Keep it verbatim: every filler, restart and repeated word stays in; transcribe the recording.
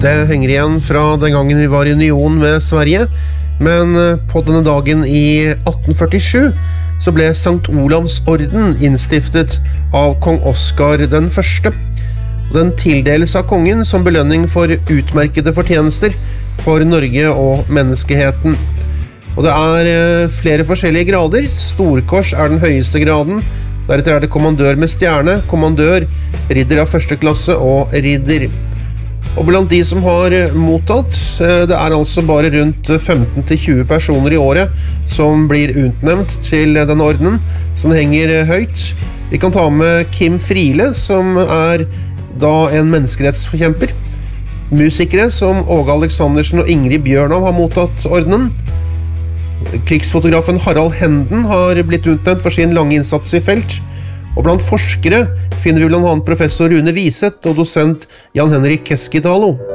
det henger igjen fra den gangen vi var i union med Sverige, men på denne dagen i atten førtisju så ble Sankt Olavs orden innstiftet av kong Oskar den første. Den tildeles av kongen som belønning for utmerkede fortjenester for Norge og menneskeheten. Og det er flere forskjellige grader. Storkors er den høyeste graden. Deretter er det kommandør med stjerne, kommandør, ridder av første klasse og ridder. Og blant de som har mottatt, det er altså bare rundt femten til tjue personer i året som blir utnevnt til denne ordenen, som henger høyt. Vi kan ta med Kim Friele, som er da en menneskerettsforkjemper. Musikere som Åge Aleksandersen og Ingrid Bjørnov har mottatt ordenen. Krigsfotografen Harald Henden har blitt utnevnt for sin lange innsats i felt. Og blant forskere finner vi blant annet professor Rune Viseth og dosent Jan Henrik Keskitalo.